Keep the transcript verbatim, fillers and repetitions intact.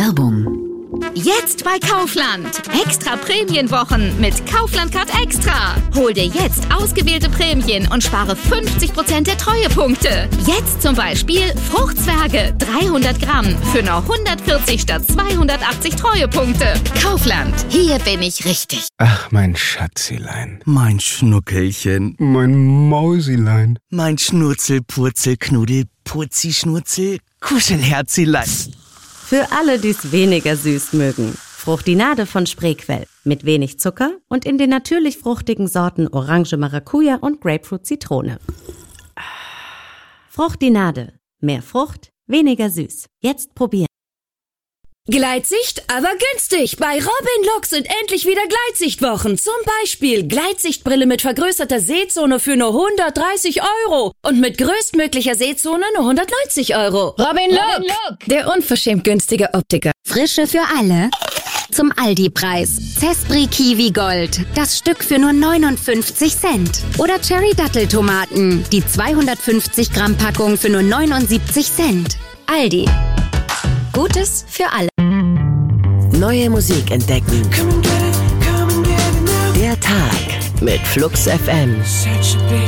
Werbung. Jetzt bei Kaufland. Extra Prämienwochen mit Kaufland Card Extra. Hol dir jetzt ausgewählte Prämien und spare fünfzig Prozent der Treuepunkte. Jetzt zum Beispiel Fruchtzwerge dreihundert Gramm für nur hundertvierzig statt zweihundertachtzig Treuepunkte. Kaufland, hier bin ich richtig. Ach, mein Schatzilein. Mein Schnuckelchen. Mein Mausilein. Mein Schnurzel, Purzel, Knuddel, Purzi, Schnurzel, Kuschelherzilein. Für alle, die es weniger süß mögen. Fruchtinade von Spreequell. Mit wenig Zucker und in den natürlich fruchtigen Sorten Orange Maracuja und Grapefruit Zitrone. Fruchtinade. Mehr Frucht, weniger süß. Jetzt probieren. Gleitsicht, aber günstig. Bei Robin Look sind endlich wieder Gleitsichtwochen. Zum Beispiel Gleitsichtbrille mit vergrößerter Sehzone für nur hundertdreißig Euro. Und mit größtmöglicher Sehzone nur hundertneunzig Euro. Robin Look, Robin Look, der unverschämt günstige Optiker. Frische für alle. Zum Aldi-Preis. Zespri Kiwi Gold. Das Stück für nur neunundfünfzig Cent. Oder Cherry Datteltomaten. Die zweihundertfünfzig Gramm Packung für nur neunundsiebzig Cent. Aldi. Gutes für alle. Neue Musik entdecken. Der Tag mit Flux F M.